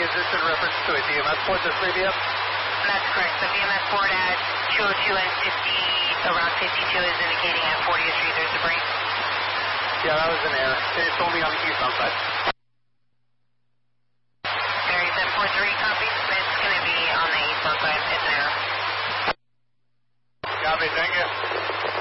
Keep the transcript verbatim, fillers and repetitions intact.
is this in reference to a D M S port that's maybe up? That's correct. The D M S port at two oh two and fifty, around fifty-two is indicating at fortieth Street there's debris. Yeah, that was an error. It's only on the eastbound side. Mary ten four three, copy. It's going to be on the eastbound side. It's an error. Copy, thank you.